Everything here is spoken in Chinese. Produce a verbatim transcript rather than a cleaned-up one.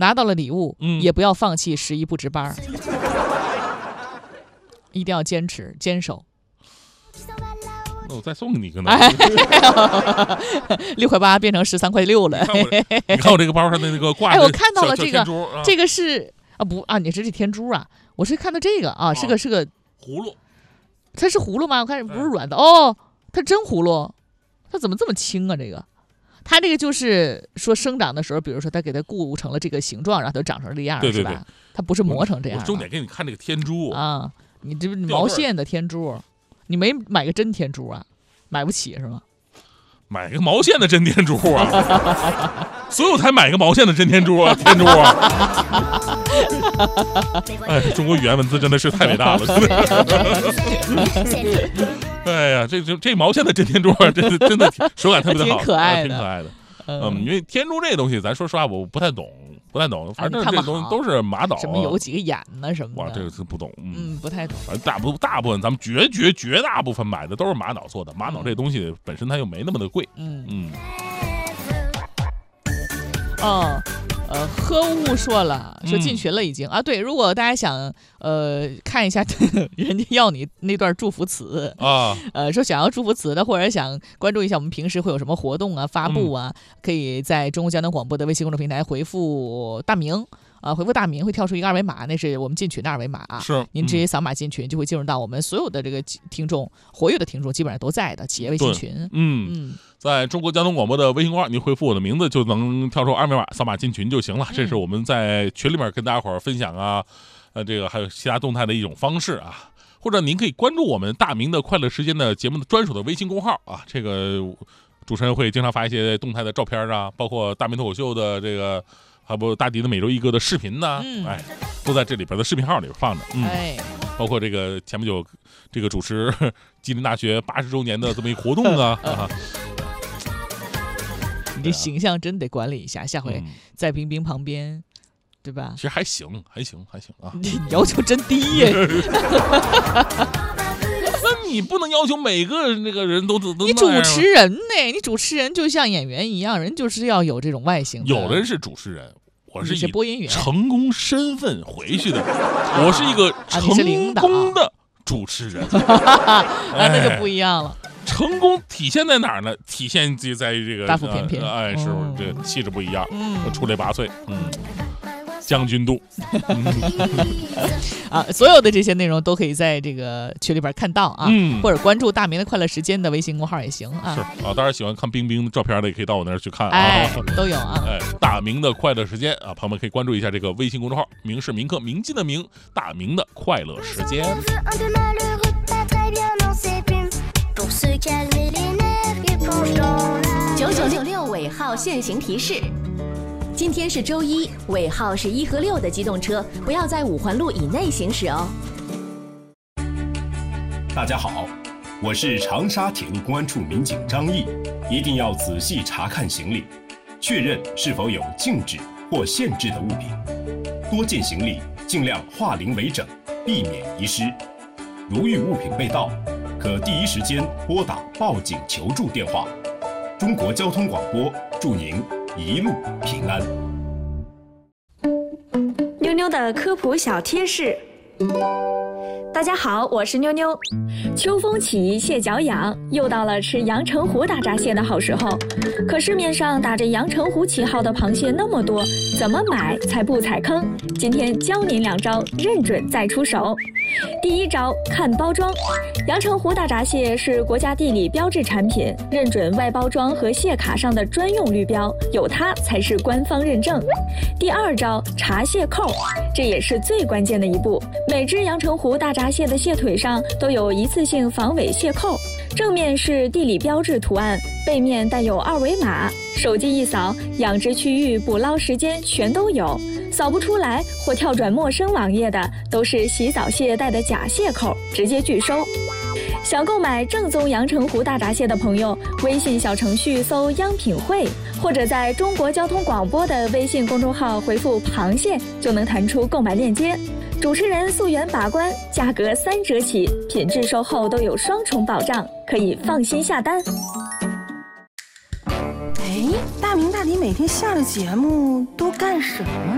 拿到了礼物， 嗯、 也不要放弃十一不值班，一定要坚持坚守。 那我再送你一个呢， 六块八变成十三块六了。 你看我，你看我这个包上的那个挂的， 哎，我看到了这个， 啊、 这个是啊不啊，你这是天珠啊，我是看到这个啊，是个是个葫芦， 它是葫芦吗？我看不是软的、哎、哦，它真葫芦，它怎么这么轻啊？这个，它这个就是说生长的时候，比如说它给它固成了这个形状，然后它长成这样， 对对对， 是吧？它不是磨成这样。 我重点给你看这个天珠啊，你这毛线的天珠。你没买个真天珠啊？买不起是吗？ 买个毛线的真天珠啊！所有才买个毛线的真天珠啊，天珠啊！哎，中国语言文字真的是太伟大了！哎呀，这这这毛线的真天珠啊，真的真的手感特别的好， 挺可爱的， 挺可爱的。嗯，因为天珠这东西，咱说实话，我不太懂。不太懂，反正这东西都是玛瑙、啊， 什么有几个眼呢什么的。 哇，这个是不懂， 嗯，嗯不太懂。 反正大部大部分咱们绝绝绝大部分买的都是玛瑙做的，玛瑙这东西本身它又没那么的贵。 嗯嗯。 哦，呃，喝物说了，说进群了已经、嗯、啊。对，如果大家想呃看一下人家要你那段祝福词啊， 呃，说想要祝福词的，或者想关注一下我们平时会有什么活动啊、发布啊，嗯、可以在中国交通广播的微信公众平台回复大名。啊，回复大名会跳出一个二维码，那是我们进群的二维码啊。 是， 您直接扫码进群，就会进入到我们所有的这个听众活跃的听众基本上都在的企业微信群。 嗯嗯，在中国交通广播的微信公号，您回复我的名字就能跳出二维码，扫码进群就行了。这是我们在群里面跟大家伙儿分享啊，呃，这个还有其他动态的一种方式啊。或者您可以关注我们大明的快乐时间的节目的专属的微信公号啊，这个主持人会经常发一些动态的照片啊，包括大明脱口秀的这个。还不大迪的每周一歌的视频呢、嗯，哎，都在这里边的视频号里边放着，嗯， 哎， 包括这个前不久这个主持吉林大学八十周年的这么一活动啊，啊你这形象真得管理一下，下回在冰冰旁边，嗯、对吧？ 其实还行，还行，还行啊， 你要求真低呀。 那你不能要求每个那个人都都你主持人呢？你主持人就像演员一样，人就是要有这种外形的。 有的人是主持人，我是以播音员成功身份回去的，我是一个成功的主持人， 啊，那就不一样了。 成功体现在哪儿呢？体现就在于这个大腹便便， 哎，是不是这个气质不一样？嗯，出类拔萃，嗯。将军度啊，所有的这些内容都可以在这个群里边看到啊， 嗯、 或者关注大明的快乐时间的微信公号也行啊。 是啊，当然喜欢看冰冰的照片的也可以到我那儿去看啊， 哎，都有啊。 哎，大明的快乐时间啊，朋友们可以关注一下这个微信公众号，明是铭刻铭记的铭，大明的快乐时间。 九九六六尾号限行提示。今天是周一，尾号是一和六的机动车不要在五环路以内行驶哦。 大家好，我是长沙铁路公安处民警张毅，一定要仔细查看行李，确认是否有禁止或限制的物品。多件行李尽量化零为整，避免遗失。如遇物品被盗，可第一时间拨打报警求助电话。中国交通广播祝您一路平安。 妞妞的科普小贴士。大家好，我是妞妞。秋风起，蟹脚痒，又到了吃阳澄湖大闸蟹的好时候。可市面上打着阳澄湖旗号的螃蟹那么多，怎么买才不踩坑？今天教您两招，认准再出手。第一招，看包装。阳澄湖大闸蟹是国家地理标志产品，认准外包装和蟹卡上的专用绿标，有它才是官方认证。第二招，查蟹扣，这也是最关键的一步。每只阳澄湖大闸蟹的蟹腿上都有一次性防伪蟹扣，正面是地理标志图案，背面带有二维码，手机一扫，养殖区域、捕捞时间全都有。扫不出来或跳转陌生网页的，都是洗澡蟹带的假蟹扣，直接拒收。想购买正宗阳澄湖大闸蟹的朋友，微信小程序搜央品汇，或者在中国交通广播的微信公众号回复螃蟹，就能弹出购买链接。主持人溯源把关，价格三折起，品质售后都有双重保障，可以放心下单。 哎，大明大迪每天下了节目都干什么呢？